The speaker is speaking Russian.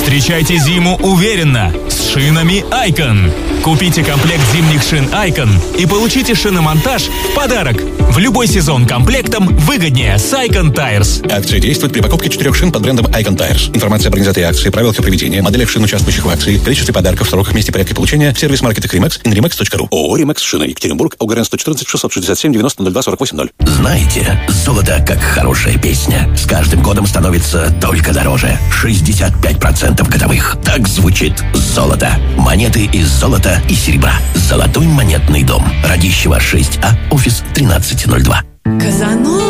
Встречайте зиму уверенно с шинами Icon. Купите комплект зимних шин Icon и получите шиномонтаж в подарок. В любой сезон комплектом выгоднее с Icon Tires. Акция действует при покупке 4 шин под брендом Icon Tires. Информация об организации акции, правилах ее проведения, моделях шин, участвующих в акции, количестве подарков, сроках, месте порядке получения в сервис-маркетах Remax и на remax.ru. ООО «Ремекс Шина», Екатеринбург, УГРН 114 667 90 02 48 0. Знаете, золото как хорошая песня. С каждым годом становится только дороже. 65% годовых. Так звучит золото. Монеты из золота и серебра. Золотой монетный дом. Радищева 6А, офис 1302. Казанова.